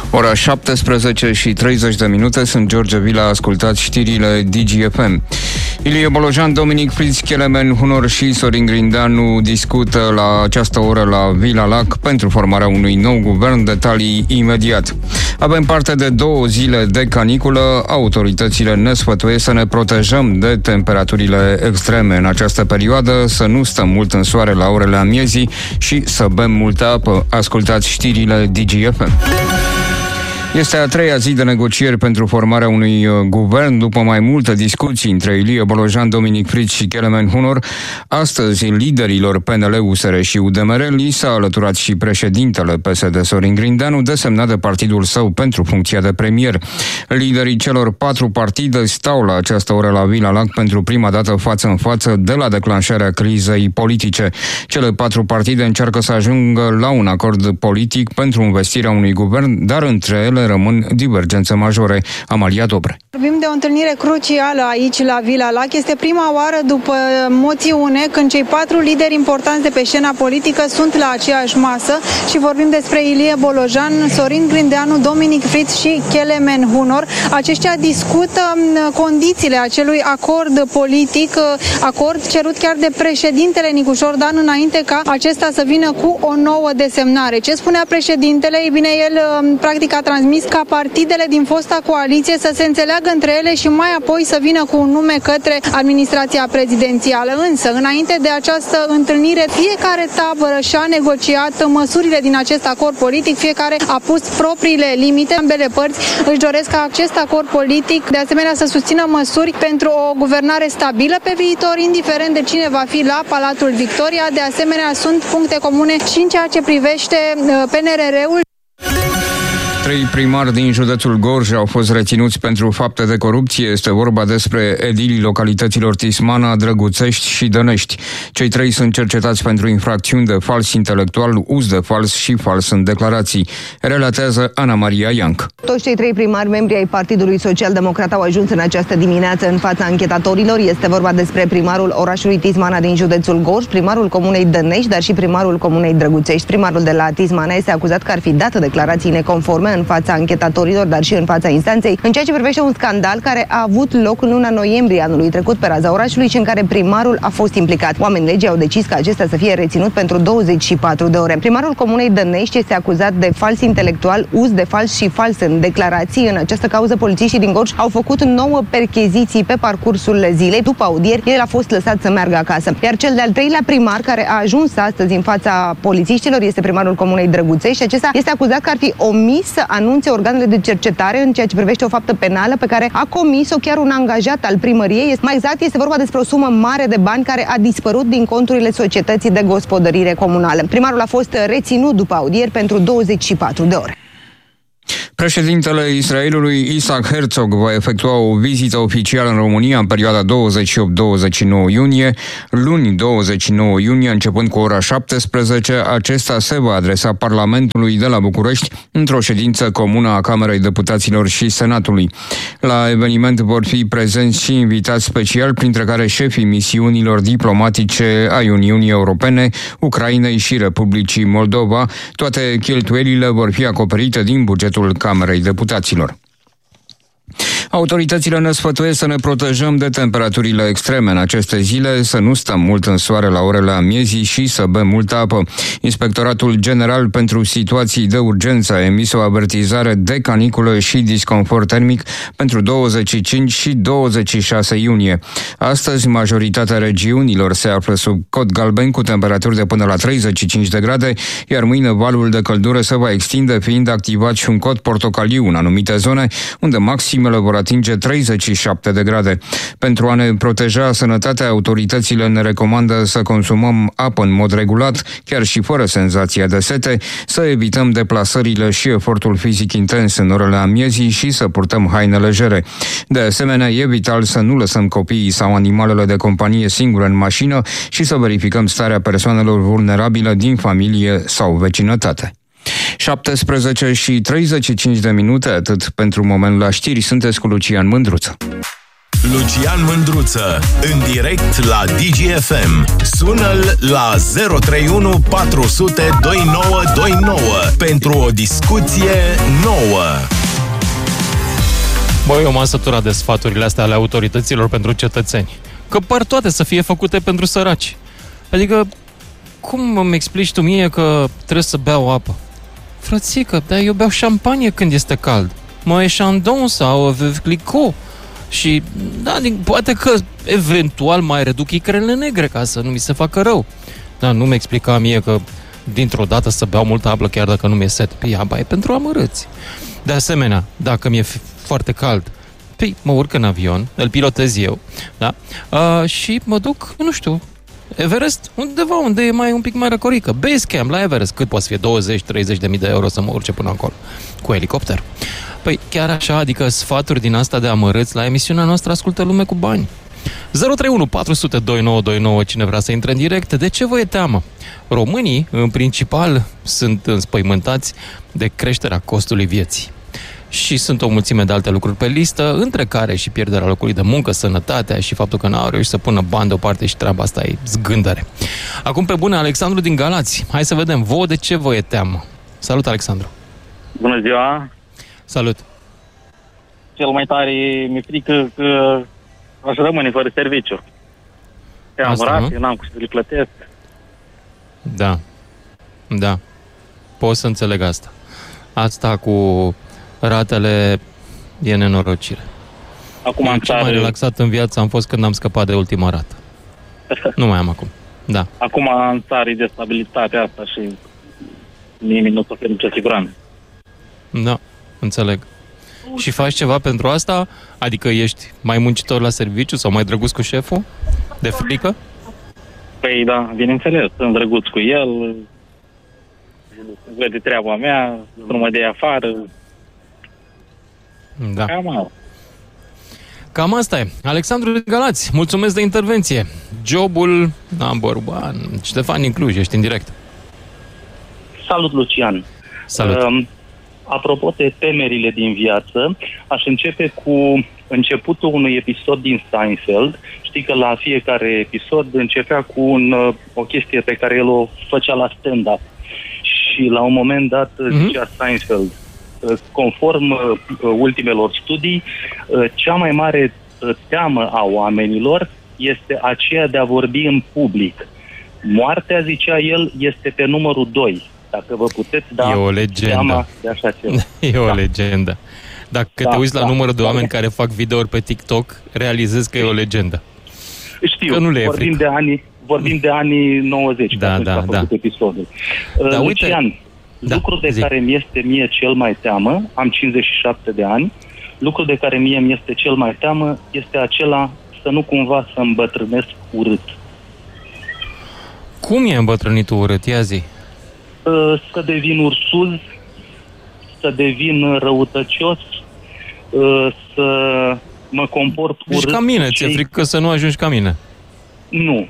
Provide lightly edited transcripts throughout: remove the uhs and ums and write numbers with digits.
Ora 17 și 30 de minute, sunt George Vila, ascultați știrile DGFM. Ilie Bolojan, Dominic Fritz, Kelemen Hunor și Sorin Grindeanu discută la această oră la Vila Lac pentru formarea unui nou guvern. Detalii imediat. Avem parte de 2 zile de caniculă. Autoritățile ne sfătuiesc să ne protejăm de temperaturile extreme în această perioadă, să nu stăm mult în soare la orele amiezii și să bem multă apă. Ascultați știrile DGFM. Este a 3-a zi de negocieri pentru formarea unui guvern. După mai multe discuții între Ilie Bolojan, Dominic Fritz și Kelemen Hunor, astăzi liderilor PNL, USR și UDMR li s-a alăturat și președintele PSD Sorin Grindeanu, desemnat de partidul său pentru funcția de premier. Liderii celor 4 partide stau la această oră la Vila Lac pentru prima dată față în față de la declanșarea crizei politice. Cele 4 partide încearcă să ajungă la un acord politic pentru învestirea unui guvern, dar între ele rămân divergențe majore. Amalia Dobre. Vorbim de o întâlnire crucială aici la Vila Lac. Este prima oară după moțiune când cei 4 lideri importanți de pe scena politică sunt la aceeași masă și vorbim despre Ilie Bolojan, Sorin Grindeanu, Dominic Fritz și Kelemen Hunor. Aceștia discută condițiile acelui acord politic, acord cerut chiar de președintele Nicușor Dan înainte ca acesta să vină cu o nouă desemnare. Ce spunea președintele? Ei bine, el practic a transmis ca partidele din fosta coaliție să se înțeleagă între ele și mai apoi să vină cu un nume către administrația prezidențială. Însă, înainte de această întâlnire, fiecare tabără și-a negociat măsurile din acest acord politic, fiecare a pus propriile limite. Ambele părți își doresc ca acest acord politic, de asemenea, să susțină măsuri pentru o guvernare stabilă pe viitor, indiferent de cine va fi la Palatul Victoria. De asemenea, sunt puncte comune și în ceea ce privește PNRR-ul. 3 primari din județul Gorj au fost reținuți pentru fapte de corupție. Este vorba despre edilii localităților Tismana, Drăguțești și Dănești. Cei 3 sunt cercetați pentru infracțiuni de fals intelectual, uz de fals și fals în declarații. Relatează Ana Maria Ianc. Toți cei 3 primari membri ai Partidului Social-Democrat au ajuns în această dimineață în fața anchetatorilor. Este vorba despre primarul orașului Tismana din județul Gorj, primarul comunei Dănești, dar și primarul comunei Drăguțești. Primarul de la Tismana este acuzat că ar fi dat declarații neconforme în fața anchetatorilor, dar și în fața instanței, în ceea ce privește un scandal care a avut loc în luna noiembrie anului trecut pe raza orașului și în care primarul a fost implicat. Oamenii legii au decis ca acesta să fie reținut pentru 24 de ore. Primarul comunei Dănești este acuzat de fals intelectual, uz de fals și fals în declarații. În această cauză, polițiștii din Gorj au făcut 9 percheziții pe parcursul zilei. După audieri, el a fost lăsat să meargă acasă. Iar cel de-al 3-lea primar care a ajuns astăzi în fața polițiștilor este primarul comunei Drăguțești și acesta este acuzat că ar fi omis să anunțe organele de cercetare în ceea ce privește o faptă penală pe care a comis-o chiar un angajat al primăriei. Mai exact, este vorba despre o sumă mare de bani care a dispărut din conturile societății de gospodărire comunală. Primarul a fost reținut după audieri pentru 24 de ore. Președintele Israelului Isaac Herzog va efectua o vizită oficială în România în perioada 28-29 iunie. Luni 29 iunie, începând cu ora 17, acesta se va adresa Parlamentului de la București într-o ședință comună a Camerei Deputaților și Senatului. La eveniment vor fi prezenți și invitați special, printre care șefii misiunilor diplomatice ai Uniunii Europene, Ucrainei și Republicii Moldova. Toate cheltuielile vor fi acoperite din bugetul Camerei Deputaților. Autoritățile ne sfătuiesc să ne protejăm de temperaturile extreme în aceste zile, să nu stăm mult în soare la orele amiezii și să bem multă apă. Inspectoratul General pentru Situații de Urgență a emis o avertizare de caniculă și disconfort termic pentru 25 și 26 iunie. Astăzi, majoritatea regiunilor se află sub cod galben cu temperaturi de până la 35 de grade, iar mâine valul de căldură se va extinde, fiind activat și un cod portocaliu în anumite zone, unde maximele vor atinge 37 de grade. Pentru a ne proteja sănătatea, autoritățile ne recomandă să consumăm apă în mod regulat, chiar și fără senzația de sete, să evităm deplasările și efortul fizic intens în orele amiezii și să purtăm haine legere. De asemenea, e vital să nu lăsăm copiii sau animalele de companie singure în mașină și să verificăm starea persoanelor vulnerabile din familie sau vecinătate. 17 și 35 de minute, atât pentru moment la știri. Sunteți cu Lucian Mândruță. Lucian Mândruță, în direct la DGFM. Sună-l la 031 400 2929 pentru o discuție nouă. Băi, eu m-am săturat de sfaturile astea ale autorităților pentru cetățeni. Că par toate să fie făcute pentru săraci. Adică, cum îmi explici tu mie că trebuie să beau apă? Frățică, dar eu beau șampanie când este cald. Mă Chandon sau Veuve Clicquot. Și, da, poate că eventual mai reduc icrele negre ca să nu mi se facă rău. Dar nu-mi explica mie că dintr-o dată să beau multă apă chiar dacă nu mi-e set. Păi apa e pentru amărâți. De asemenea, dacă mi-e foarte cald, păi mă urc în avion, îl pilotez eu, da? Și mă duc, nu știu, Everest, undeva unde e mai un pic mai răcorică. Basecamp la Everest, cât poate fi 20-30 de mii de euro să mă urce până acolo, cu elicopter. Păi chiar așa, adică sfaturi din asta de amărâți la emisiunea noastră ascultă lume cu bani. 031 400 2929, cine vrea să intre în direct. De ce vă e teamă? Românii, în principal, sunt înspăimântați de creșterea costului vieții. Și sunt o mulțime de alte lucruri pe listă, între care și pierderea locului de muncă, sănătatea și faptul că n-au reușit să pună bani deoparte și treaba asta e zgândăre. Acum pe bune, Alexandru din Galați. Hai să vedem, vouă de ce vă e teamă? Salut, Alexandru! Bună ziua! Salut! Cel mai tare mi-e frică că aș rămâne fără serviciu. Am rate, n-am cum să le plătesc. Da. Pot să înțeleg asta. Asta cu ratele e nenorocire. Acum cel mai relaxat în viață am fost când am scăpat de ultima rată. Nu mai am acum. Da. Acum în țară e de stabilitatea asta și nimeni nu oferă nicio siguranță. Da, înțeleg. Și faci ceva pentru asta? Adică ești mai muncitor la serviciu sau mai drăguț cu șeful? De frică? Păi da, bineînțeles, sunt drăguț cu el, vede treaba mea, nu mă dea afară. Da. Cam asta e. Alexandru Galați, mulțumesc de intervenție. Jobul number one. Ștefan din Cluj, ești în direct. Salut, Lucian. Salut. Apropo de temerile din viață, aș începe cu începutul unui episod din Seinfeld. Știi că la fiecare episod începea cu o chestie pe care el o făcea la stand-up. Și la un moment dat zicea Seinfeld, conform ultimelor studii, cea mai mare teamă a oamenilor este aceea de a vorbi în public. Moartea, zicea el, este pe numărul 2. Dacă vă puteți da seama de așa ceva. E o legendă. Dacă te uiți la numărul de oameni care fac videouri pe TikTok, realizezi că e o legendă. Știu, că nu le vorbim de anii 90, da. episodul. Da, Lucian, lucrul de care mi este mie cel mai teamă, am 57 de ani, lucrul de care mie mi este cel mai teamă este acela să nu cumva să îmbătrânesc urât. Cum e îmbătrânitul urât? Ia zi. Să devin ursuz, să devin răutăcios, să mă comport urât. Deci ca mine, ți-e frică să nu ajungi ca mine? Nu.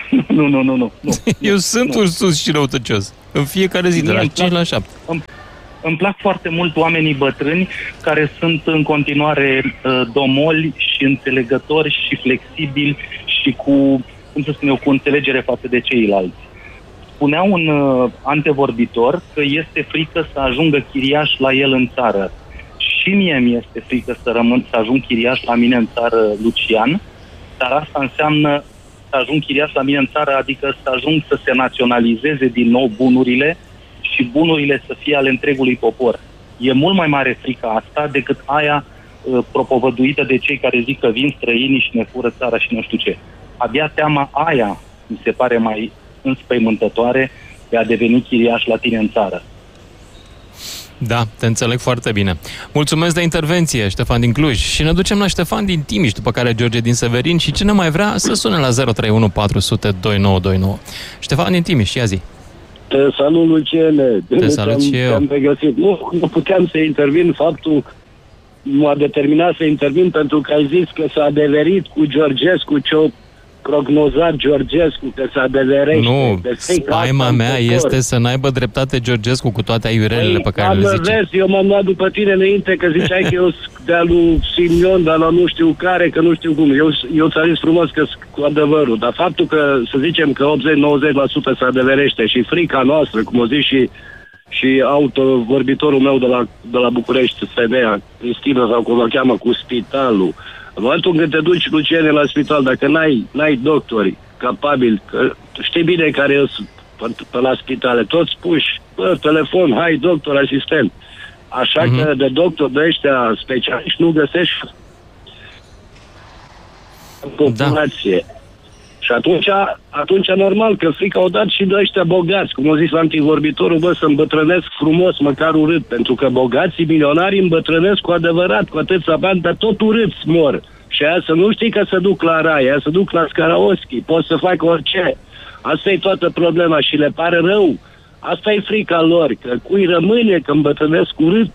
Eu sunt ursuz și răutăcios. În fiecare zi, de la 5 la 7. Îmi plac foarte mult oamenii bătrâni care sunt în continuare domoli și înțelegători și flexibili și cu înțelegere față de ceilalți. Spunea un antevorbitor că este frică să ajungă chiriaș la el în țară. Și mie mi este frică să ajung chiriaș la mine în țară, Lucian, dar asta înseamnă să ajung chiriaș la mine în țară, adică să ajung să se naționalizeze din nou bunurile și bunurile să fie ale întregului popor. E mult mai mare frica asta decât aia propovăduită de cei care zic că vin străinii și ne fură țara și nu știu ce. Abia teama aia mi se pare mai înspăimântătoare de a deveni chiriaș la tine în țară. Da, te înțeleg foarte bine. Mulțumesc de intervenție, Ștefan din Cluj. Și ne ducem la Ștefan din Timiș, după care George din Severin și cine mai vrea să sune la 031 400 2929. Ștefan din Timiș, ia zi. Te salut, Luciene. Te salut și eu. Nu puteam să intervin, faptul m-a determinat să intervin pentru că ai zis că s-a adeverit cu Georgescu ce-o prognozat Georgescu că se adeverește. Nu, spaima mea este să n-aibă dreptate Georgescu cu toate aiurelele pe care le zice. Vezi, eu m-am luat după tine înainte că ziceai că eu de-a lui Simion, de-a lui nu știu care, că nu știu cum. Eu ți-am zis frumos că cu adevărul, dar faptul că, să zicem că 80-90% se adeverește și frica noastră, cum o zici și vorbitorul meu de la București, femeia, Cristina, sau cum o cheamă, cu spitalul. În momentul când te duci, Luciene, la spital, dacă n-ai doctori capabili, că știi bine care sunt pe la spitale, toți puși, telefon, hai, doctor, asistent. Așa că de doctor de ăștia specialiști nu găsești în populație. Da. Și atunci normal că frica o dat și de ăștia bogați, cum a zis antivorbitorul, să îmbătrânesc frumos, măcar urât, pentru că bogații milionari îmbătrânesc cu adevărat, cu atâția bani, dar tot urâți mor. Și aia să nu știi că se duc la rai, aia se duc la Scaraoschi, pot să facă orice. Asta e toată problema și le pare rău. Asta e frica lor, că cui rămâne că îmbătrânesc urât.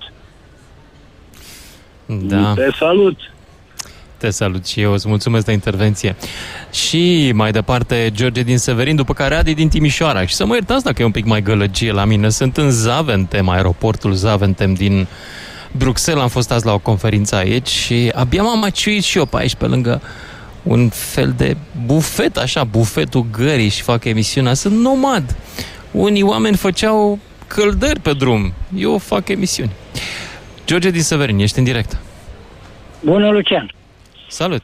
Da. Te salut! Te salut și eu, îți mulțumesc de intervenție. Și mai departe, George din Severin, după care Adi din Timișoara. Și să mă iertați dacă e un pic mai gălăgie la mine. Sunt în Zaventem, aeroportul Zaventem din Bruxelles. Am fost azi la o conferință aici și abia m-am maciuit și eu pe aici, pe lângă un fel de bufet, așa, bufetul gării, și fac emisiunea. Sunt nomad. Unii oameni făceau căldări pe drum. Eu fac emisiuni. George din Severin, ești în direct. Bună, Lucian! Salut!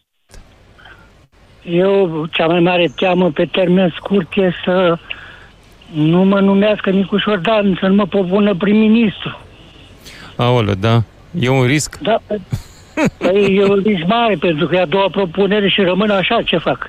Eu, cea mai mare teamă pe termen scurt e să nu mă numească Nicușor Dan, să nu mă propună prim-ministru. Aoleu, da. E un risc. Da, păi e un risc mare, pentru că e a doua propunere și rămân așa, ce fac?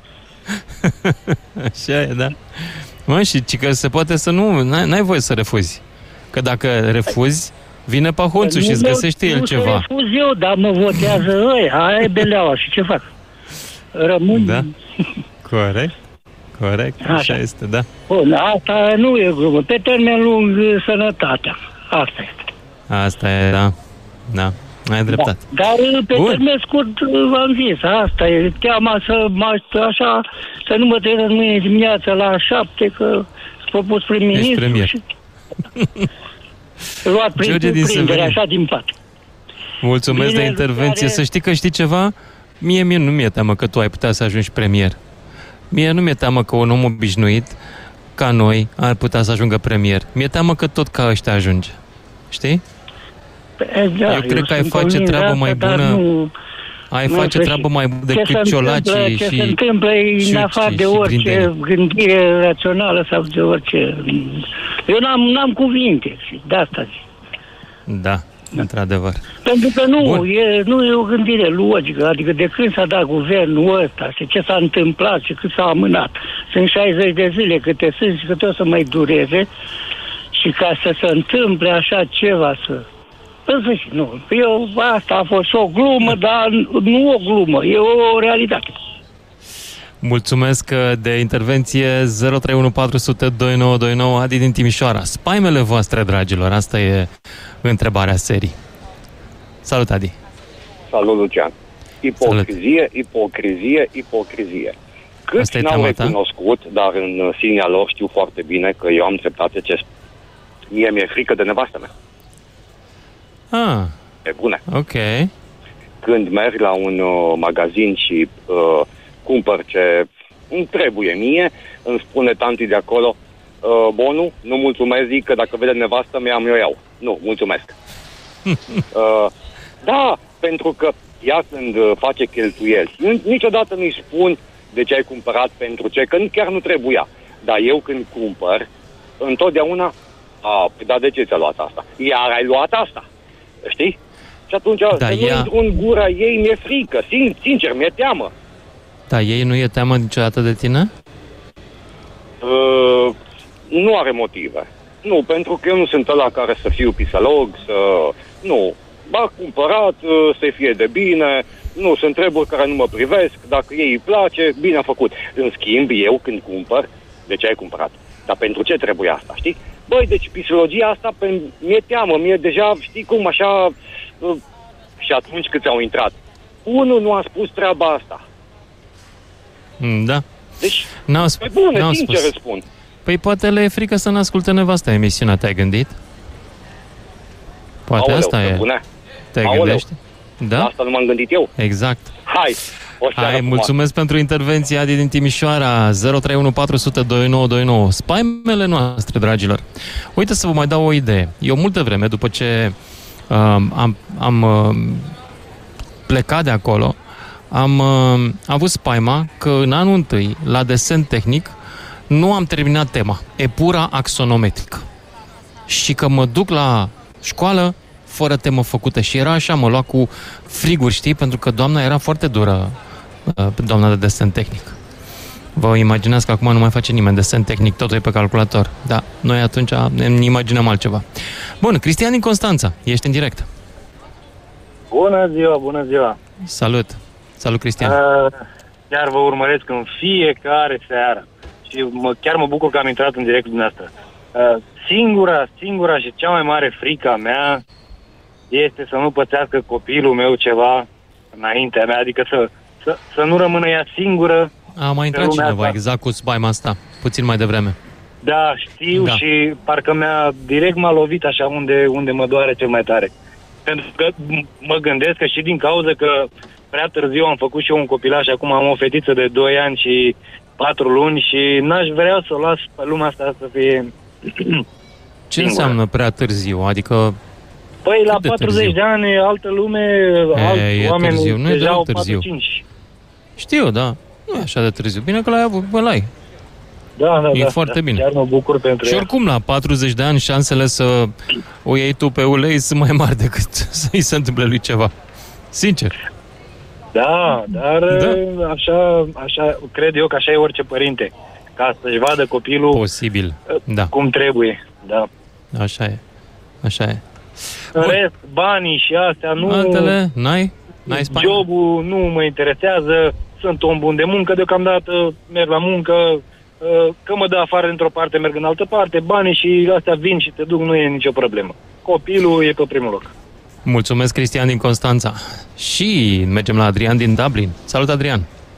Așa e, da. Mă, și că se poate să nu, n-ai voie să refuzi. Că dacă refuzi, vine Pahonțu și îți găsește el ceva. Nu refuz eu, dar mă votează ăia, aia e beleaua și ce fac? Rămân... Da, corect, așa este, da. Bun, asta nu e glumă, pe termen lung sănătatea, asta este. Asta e, da, ai dreptate. Da. Dar pe termen scurt v-am zis, asta e teama să nu mă trezesc mâine dimineața la 7, că s-a propus prim-ministru. Premier. Și... luat prin prindere, așa din pat. Mulțumesc de intervenție. Să știi că știi ceva? Mie nu mi-e teamă că tu ai putea să ajungi premier. Mie nu mi-e teamă că un om obișnuit ca noi ar putea să ajungă premier. Mi-e teamă că tot ca ăștia ajunge. Știi? Da, eu cred că ai face treabă mai bună. Ai face treabă mai bună decât ciolacii și... Ce se întâmplă în afară de orice gândire rațională sau de orice... Eu n-am cuvinte și de asta zic. Da, într-adevăr. Pentru că nu e o gândire logică. Adică de când s-a dat guvernul ăsta și ce s-a întâmplat și cât s-a amânat. Sunt 60 de zile câte sunt și câte o să mai dureze. Și ca să se întâmple așa ceva nu. Asta a fost o glumă, dar nu o glumă, e o realitate. Mulțumesc de intervenție. 031 400 2929. Adi din Timișoara. Spaimele voastre, dragilor, asta e întrebarea serii. Salut, Adi. Salut, Lucian. Ipocrizie. Câți n-au recunoscut, dar în sinea lor știu foarte bine că eu am dreptate ce mie mi-e frică de nevastă mea. E bune. Ok. Când merg la un magazin și cumpăr ce îmi trebuie mie, îmi spune tanti de acolo, bonul, nu mulțumesc, zic că dacă vede nevastă mea, eu iau. Nu, mulțumesc. Da, pentru că ea când face cheltuieli, niciodată nu-i spun de ce ai cumpărat, pentru ce, că chiar nu trebuia. Dar eu când cumpăr, întotdeauna, dar de ce ți-a luat asta? Iar ai luat asta. Știi? Și atunci, să nu intru în gura ei, mi-e frică. Sincer, mi-e teamă. Da, ei nu e teamă niciodată de tine? Nu are motive. Nu, pentru că eu nu sunt ăla care să fiu pisalog, nu. M-a cumpărat, să fie de bine, nu, sunt treburi care nu mă privesc, dacă ei îi place, bine a făcut. În schimb, eu când cumpăr, de ce ai cumpărat? Dar pentru ce trebuie asta, știi? Băi, deci psihologia asta mi-e teamă, mi-e deja, știi cum, așa... Și atunci câți au intrat? Unul nu a spus treaba asta. Da. Deci, pe bune, sincer răspund. Păi poate le e frică să n-asculte nevasta emisiunea, te-ai gândit? Poate asta e. Bune. Te gândești? Da? Asta nu m-am gândit eu. Exact. Hai, mulțumesc pentru intervenția, Adi din Timișoara. 031 400 2929. Spaimele noastre, dragilor. Uite să vă mai dau o idee. Eu multă vreme, după ce am plecat de acolo, am avut spaima că în anul întâi, la desen tehnic, nu am terminat tema, epura axonometrică. Și că mă duc la școală fără temă făcută. Și era așa, mă lua cu friguri, știi? Pentru că doamna era foarte dură, doamna de desen tehnic. Vă imaginați că acum nu mai face nimeni desen tehnic, totul e pe calculator. Da, noi atunci ne imaginăm altceva. Bun, Cristian din Constanța, ești în direct. Bună ziua! Salut, Cristian! Chiar vă urmăresc în fiecare seară și chiar mă bucur că am intrat în direct dumneavoastră. Singura și cea mai mare frică a mea este să nu pățească copilul meu ceva înaintea mea, adică să nu rămână ea singură. A mai intrat cineva exact cu spaima asta, puțin mai devreme. Da, știu, da. Și parcă direct m-a lovit așa unde mă doare cel mai tare. Pentru că mă gândesc că și din cauza că prea târziu am făcut și eu un copilaș, acum am o fetiță de 2 ani și 4 luni și n-aș vrea să o las pe lumea asta să fie Ce înseamnă prea târziu? Adică... Păi la 40 de ani, altă lume, alți oameni târziu. Nu deja au târziu. 4-5. Știu, da. Nu e așa de târziu. Bine că l-ai avut, l-ai. Da, e foarte bine. Chiar mă bucur pentru Și oricum, la 40 de ani, șansele să o iei tu pe ulei sunt mai mari decât să-i se întâmple lui ceva. Sincer. Da, dar așa cred eu că așa e orice părinte. Ca să-și vadă copilul posibil, da. Cum trebuie. Da. Așa e. În rest, banii și astea nu... Altele, n-ai spaimă? Jobul nu mă interesează, sunt om bun de muncă, deocamdată merg la muncă, că mă dă afară într-o parte, merg în altă parte, banii și astea vin și te duc, nu e nicio problemă. Copilul e pe primul loc. Mulțumesc, Cristian din Constanța. Și mergem la Adrian din Dublin. Salut, Adrian!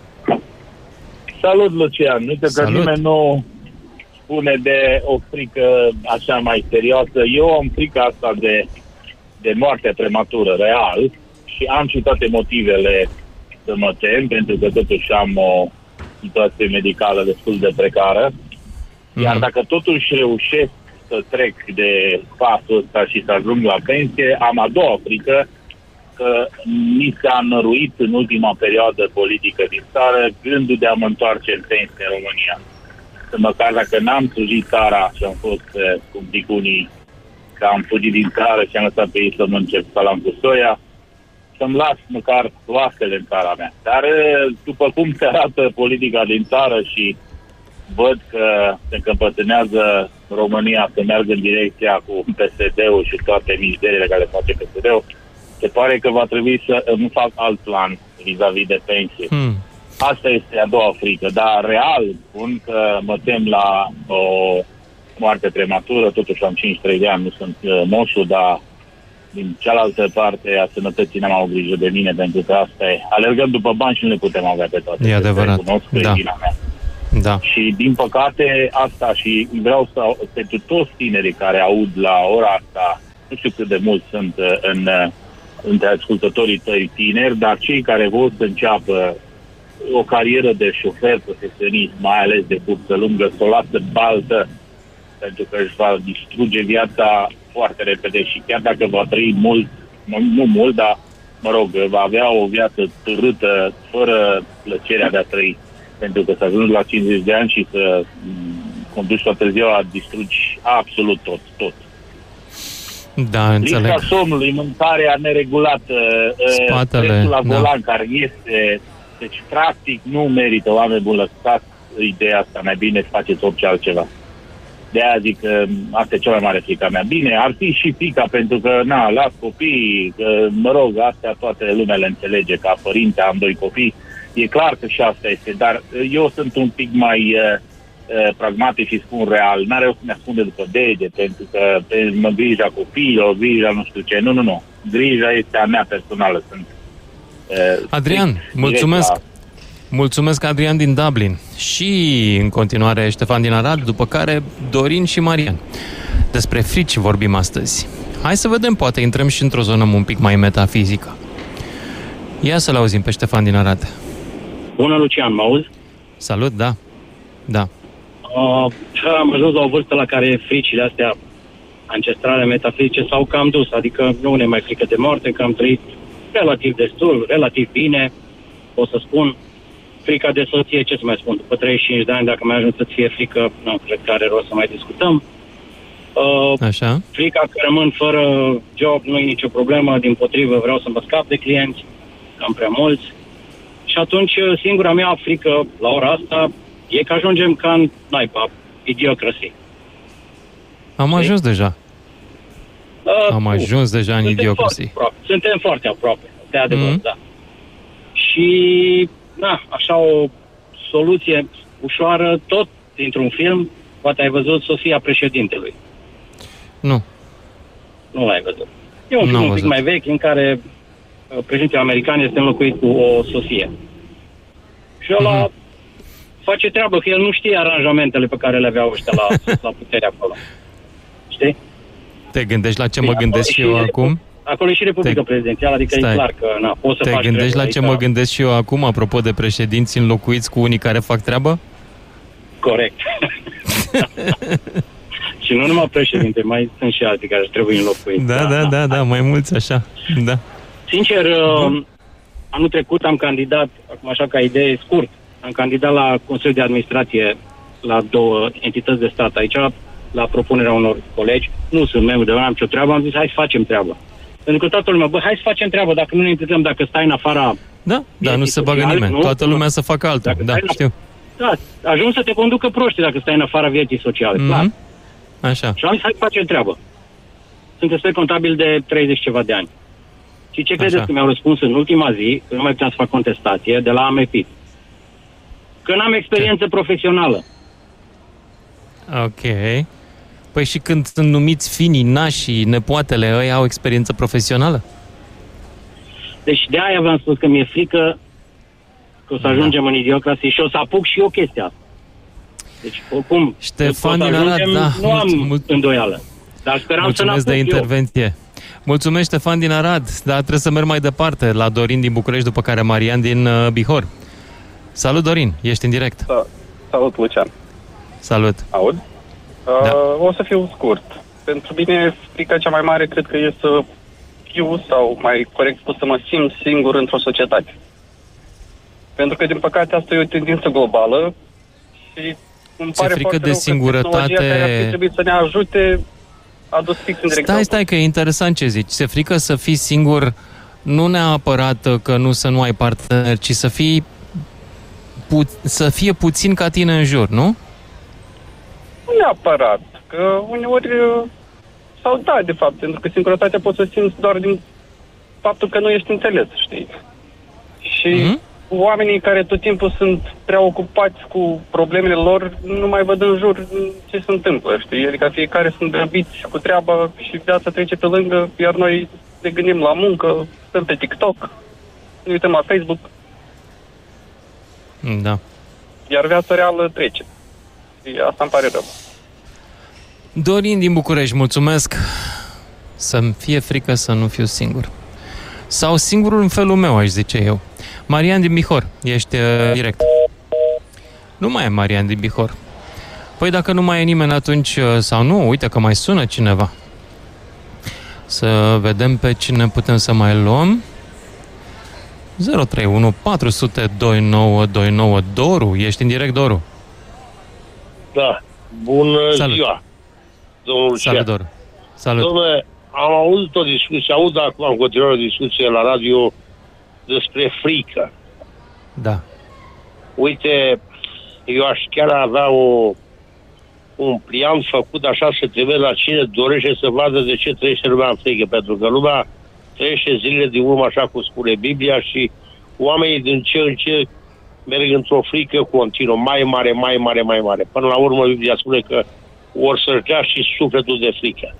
Salut, Lucian! Uite că nimeni nu spune de o frică așa mai serioasă. Eu am frica asta de moarte prematură, real, și am și toate motivele să mă tem, pentru că totuși am o situație medicală destul de precară. Iar dacă totuși reușesc să trec de pasul ăsta și să ajung la pensie, am a doua frică, că mi s-a năruit în ultima perioadă politică din țară gândul de a mă întoarce în pensie în România. Că măcar dacă n-am slujit țara și am fost, cum zic unii, că am fugit din țară și am lăsat pe ei să mănânce salam cu soia, să-mi las măcar oasele în țara mea. Dar după cum se arată politica din țară și văd că se încăpățânează România să meargă în direcția cu PSD-ul și toate mișderile care face PSD-ul, se pare că va trebui să nu fac alt plan vis-a-vis de pensie. Asta este a doua frică, dar real spun că mă tem la o moarte prematură, totuși am 53 de ani, nu sunt moșul, dar din cealaltă parte a sănătății n-am avut grijă de mine, pentru că asta e. Alergăm după bani și nu le putem avea pe toate. E adevărat, da. Da. Și din păcate asta, și vreau să, pentru toți tinerii care aud la ora asta, nu știu cât de mulți sunt între ascultătorii tăi tineri, dar cei care vor să înceapă o carieră de șofer profesionist, mai ales de cursă lungă, să o lasă baltă, pentru că își va distruge viața foarte repede și chiar dacă va trăi mult, nu mult, dar, mă rog, va avea o viață târâtă, fără plăcerea de a trăi. Pentru că să ajungi la 50 de ani și să conduci toată ziua, distrugi absolut tot. Da, înțeleg. Lipsa somnului, mâncarea neregulată, stresul la volan care este... Deci, practic, nu merită, oameni buni, lăsați ideea asta, mai bine să faceți orice altceva. De-aia zic că asta e cea mai mare frica mea. Bine, ar fi și frica, pentru că, las copiii, că, mă rog, astea toate lumea le înțelege, ca părinte am 2 copii, e clar că și asta este, dar eu sunt un pic mai pragmatic și spun real. N-are rost să ne ascunde după dege, pentru că mă grija copiilor, grija nu știu ce. Nu. Grija este a mea personală. Sunt Adrian, mulțumesc. Mulțumesc, Adrian din Dublin. Și în continuare Ștefan din Arad, după care Dorin și Marian. Despre frici vorbim astăzi. Hai să vedem, poate intrăm și într-o zonă un pic mai metafizică. Ia să-l auzim pe Ștefan din Arad. Bună, Lucian, mă auzi? Salut, da. Da. Am ajuns la o vârstă la care fricile astea ancestrale, metafizice s-au cam dus, adică nu ne mai frică de moarte, că am trăit relativ destul, relativ bine, o să spun. Frica de soție, ce să mai spun, după 35 de ani, dacă mai ajung să-ți fie frică, nu cred că are rost să mai discutăm. Așa. Frica că rămân fără job nu e nicio problemă, dimpotrivă vreau să mă scap de clienți, cam prea mulți. Și atunci singura mea frică la ora asta e că ajungem ca în naiba, Idiocracy. Am ajuns deja. Am ajuns deja în Idiocracy. Suntem foarte aproape, de adevăr, da. Și, așa o soluție ușoară, tot dintr-un film, poate ai văzut Sofia președintelui. Nu. Nu l-ai văzut. E un film un pic mai vechi în care președintele american este înlocuit cu o Sofie. Și ăla face treabă, că el nu știe aranjamentele pe care le aveau ăștia la putere acolo. Știi? Te gândești la ce mă gândesc și eu acum? Acolo e și Republica Prezidențială, adică e clar că poți să faci. Te gândești la ce mă gândesc și eu acum, apropo de președinți înlocuiți cu unii care fac treabă? Corect. Și nu numai președinte, mai sunt și alții care trebuie înlocuiți. Da, mai mulți așa. Da. Sincer, anul trecut am candidat, acum așa ca idee scurt, am candidat la Consiliul de Administrație la 2 entități de stat. Aici, la propunerea unor colegi, nu sunt membru de la, am ce treabă, am zis hai să facem treabă. Pentru că toată lumea, hai să facem treabă, dacă nu ne implicăm, dacă stai în afara... Da, dar nu se bagă nimeni, toată lumea să facă altă. Da, știu. Da, ajungi să te conducă proști dacă stai în afara vieții sociale, clar. Așa. Și am zis, hai să facem treabă. Sunt expert contabil de 30 ceva de ani. Și ce credeți că mi-au răspuns în ultima zi, că nu mai puteam să fac contestație, de la AMEPIT? Că n-am experiență profesională. Ok. Păi și când sunt numiți finii, nașii, nepoatele, ăia au experiență profesională? Deci de aia v-am spus că mi-e frică că o să ajungem în Idiocracy și o să apuc și eu chestia asta. Deci, oricum, Ștefan din Arad, nu am îndoială. Dar speram să n-apuc de intervenție. Mulțumesc, Ștefan din Arad, dar trebuie să merg mai departe la Dorin din București, după care Marian din Bihor. Salut, Dorin, ești în direct. Salut, Lucian. Salut. Aud? O să fiu scurt. Pentru mine, frica cea mai mare cred că e să fiu, sau mai corect spus, să mă simt singur într-o societate. Pentru că, din păcate, asta e o tendință globală și îmi pare foarte de rău singurătate... că tehnologia care ar fi trebuit să ne ajute a dus fix în direcția. Stai, că e interesant ce zici. Se frică să fii singur, nu neapărat că nu ai partener, ci să fie puțin ca tine în jur, nu? Nu neapărat, că uneori sau da, de fapt, pentru că singurătatea poți să simți doar din faptul că nu ești înțeles, știi? Și oamenii care tot timpul sunt prea ocupați cu problemele lor, nu mai văd în jur ce se întâmplă, știi? Adică fiecare sunt grăbiți cu treaba și viața trece pe lângă, iar noi ne gândim la muncă, stăm pe TikTok, ne uităm la Facebook. Da. Iar viața reală trece. Și asta îmi pare rău. Dorin din București, mulțumesc. Să-mi fie frică să nu fiu singur. Sau singurul în felul meu, aș zice eu. Marian din Bihor, ești direct. Nu mai e Marian din Bihor. Păi dacă nu mai e nimeni atunci, sau nu, uite că mai sună cineva. Să vedem pe cine putem să mai luăm. 031 400 2929. Doru, ești în direct, Doru. Da, bună ziua, domnul Lucian. Salut, Doru. Salut. Dom'le, am auzit o discuție, aud acum în continuare o discuție la radio despre frică. Da. Uite, eu aș chiar avea un pliant făcut așa să te vezi la cine dorește să vadă de ce trăiește lumea în frică, pentru că lumea trăiește zilele din urmă, așa cum spune Biblia, și oamenii din ce în ce merg într-o frică continuă, mai mare. Până la urmă, Biblia spune că or să-și dea și sufletul de frică.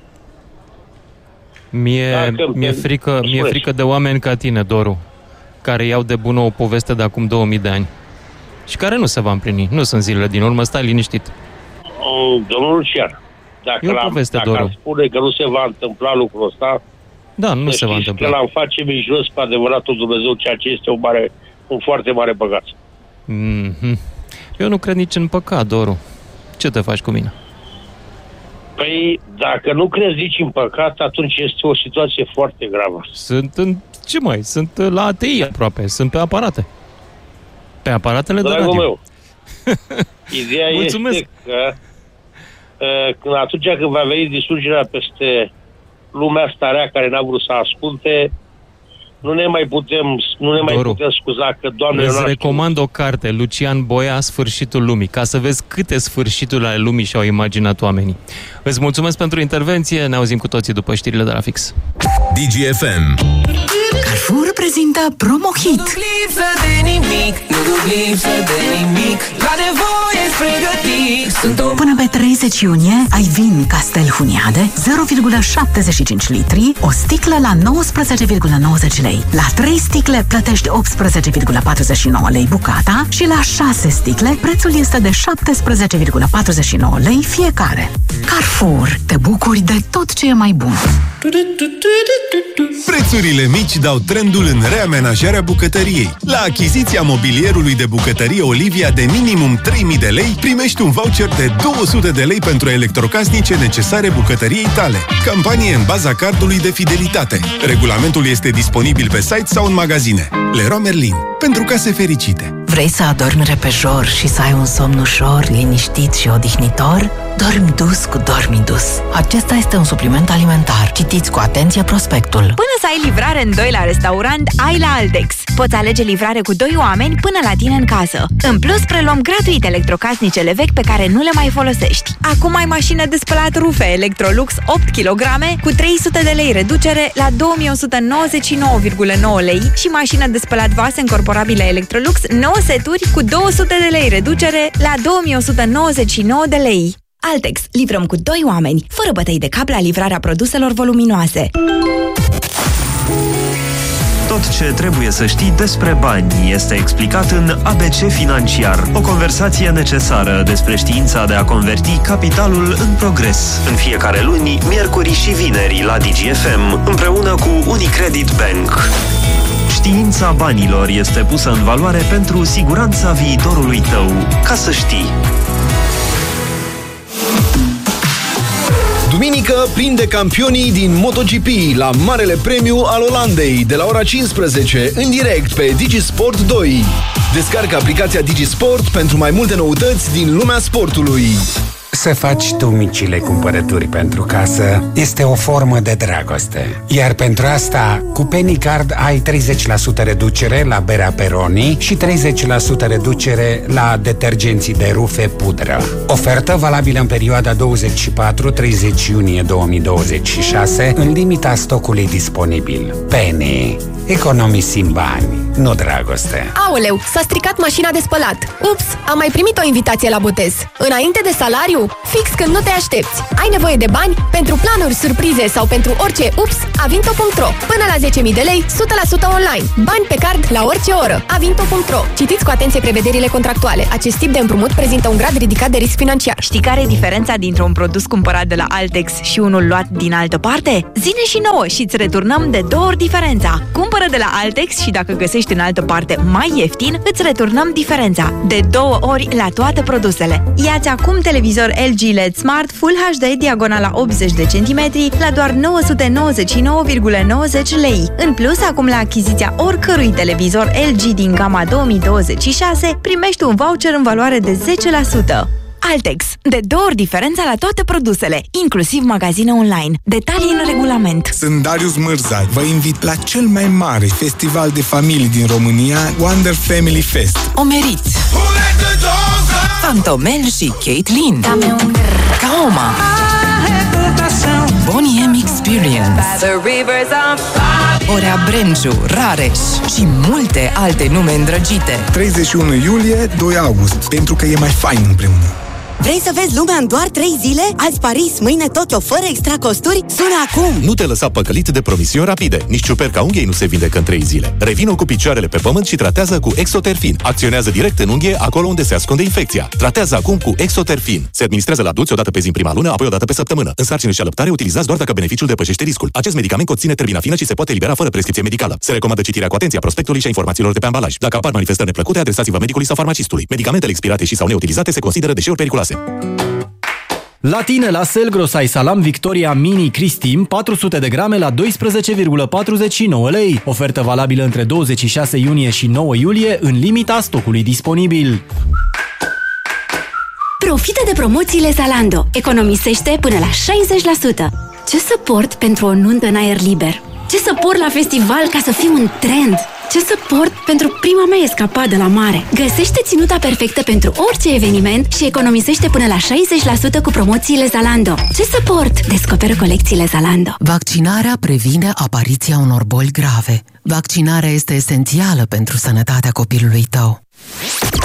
Mi-e frică de oameni ca tine, Doru, care iau de bună o poveste de acum 2000 de ani. și care nu se va împlini. Nu sunt zilele din urmă, stai liniștit. Domnul Lucian, dacă am spune că nu se va întâmpla lucrul ăsta, da, nu se va întâmpla. Că l-am face mijlos pe adevăratul Dumnezeu, ceea ce este un foarte mare păcat. Eu nu cred nici în păcat, Doru. Ce te faci cu mine? Păi, dacă nu crezi nici în păcat, atunci este o situație foarte gravă. Sunt la ATI aproape, sunt pe aparate. Pe aparatele de radio. Meu, ideea este că atunci când va veni distrugerea peste lumea asta rea care n-a vrut să asculte, nu ne mai putem scuza că, Doamne... Îți recomand o carte, Lucian Boia, Sfârșitul lumii, ca să vezi câte sfârșituri ale lumii și-au imaginat oamenii. Îți mulțumesc pentru intervenție, ne auzim cu toții după știrile de la Fix. DGFM. Carrefour prezintă Promo Hit. Nu lipsă de nimic, nu lipsă de nimic, la nevoie-ți pregătit. Până pe 30 iunie ai vin Castel Huniade 0,75 litri, o sticlă la 19,90 lei. La 3 sticle plătești 18,49 lei bucata și la 6 sticle prețul este de 17,49 lei fiecare. Carrefour, te bucuri de tot ce e mai bun. Prețurile mici dau trendul în reamenajarea bucătăriei. La achiziția mobilierului de bucătărie Olivia de minimum 3.000 de lei, primești un voucher de 200 de lei pentru electrocasnice necesare bucătăriei tale. Campanie în baza cardului de fidelitate. Regulamentul este disponibil pe site sau în magazine. Leroy Merlin. Pentru case fericite. Vrei să adormi repejor și să ai un somn ușor, liniștit și odihnitor? Dormi dus cu Dormidus. Acesta este un supliment alimentar. Citiți cu atenție prospectul. Până să ai livrare în 2 la restaurant, ai la Altex. Poți alege livrare cu 2 oameni până la tine în casă. În plus, preluăm gratuit electrocasnicele vechi pe care nu le mai folosești. Acum ai mașină de spălat rufe Electrolux 8 kg cu 300 de lei reducere la 2199,9 lei și mașină de spălat vase încorporabilă Electrolux 9 seturi cu 200 de lei reducere la 2199 de lei. Altex. Livrăm cu 2 oameni, fără bătăi de cap la livrarea produselor voluminoase. Tot ce trebuie să știi despre bani este explicat în ABC Financiar, o conversație necesară despre știința de a converti capitalul în progres. În fiecare luni, miercuri și vineri la DGFM, împreună cu Unicredit Bank. Știința banilor este pusă în valoare pentru siguranța viitorului tău. Ca să știi. Duminică prinde campionii din MotoGP la Marele Premiu al Olandei de la ora 15 în direct pe DigiSport 2. Descarcă aplicația DigiSport pentru mai multe noutăți din lumea sportului. Să faci tu micile cumpărături pentru casă este o formă de dragoste. Iar pentru asta, cu Penny Card ai 30% reducere la berea Peroni și 30% reducere la detergenții de rufe pudră. Ofertă valabilă în perioada 24-30 iunie 2026, în limita stocului disponibil. Penny. Economisim bani, nu dragoste. Aoleu, s-a stricat mașina de spălat. Ups, am mai primit o invitație la botez. Înainte de salariu? Fix când nu te aștepți. Ai nevoie de bani? Pentru planuri, surprize sau pentru orice ups, avinto.ro. Până la 10.000 de lei, 100% online. Bani pe card la orice oră. Avinto.ro. Citiți cu atenție prevederile contractuale. Acest tip de împrumut prezintă un grad ridicat de risc financiar. Știi care e diferența dintre un produs cumpărat de la Altex și unul luat din altă parte? Zine și nouă și îți returnăm de 2 ori diferența. Cumpără de la Altex și dacă găsești în altă parte mai ieftin, îți returnăm diferența. De 2 ori la toate produsele. Ia-ți acum televizor LG LED Smart Full HD diagonala 80 de centimetri la doar 999,90 lei. În plus, acum la achiziția oricărui televizor LG din gama 2026, primești un voucher în valoare de 10%. Altex. De 2 ori diferența la toate produsele, inclusiv magazine online. Detalii în regulament. Sunt Darius Mârzai. Vă invit la cel mai mare festival de familii din România, Wonder Family Fest. O meriți! Fantomel și Caitlyn, Kaoma, Bonnie M Experience, Orea Brenciu, Rareș și multe alte nume îndrăgite. 31 iulie, 2 august, pentru că e mai fain împreună. Vrei să vezi lumea în doar 3 zile? Azi Paris, mâine Tokyo, fără extra costuri? Sună acum! Nu te lăsa păcălit de promisiuni rapide. Nici ciuperca unghiei nu se vindecă în 3 zile. Revină cu picioarele pe pământ și tratează cu Exoterfin. Acționează direct în unghie, acolo unde se ascunde infecția. Tratează acum cu Exoterfin. Se administrează la adulți o dată pe zi în prima lună, apoi o dată pe săptămână. În sarcină și alăptare utilizați doar dacă beneficiul depășește riscul. Acest medicament conține terbinafină și se poate elibera fără prescripție medicală. Se recomandă citirea cu atenție a prospectului și a informațiilor de pe ambalaj. Dacă apar manifestări neplăcute, adresați-vă medicului sau farmacistului. Medicamentele expirate și sau neutilizate se consideră deșeuri periculoase. La tine, la Selgros, ai salam Victoria Mini Cristim, 400 de grame la 12,49 lei. Ofertă valabilă între 26 iunie și 9 iulie, în limita stocului disponibil. Profită de promoțiile Zalando. Economisește până la 60%. Ce să port pentru o nuntă în aer liber? Ce să port la festival ca să fiu un trend? Ce să port pentru prima mea escapadă la mare? Găsește ținuta perfectă pentru orice eveniment și economisește până la 60% cu promoțiile Zalando. Ce să port? Descoperă colecțiile Zalando. Vaccinarea previne apariția unor boli grave. Vaccinarea este esențială pentru sănătatea copilului tău.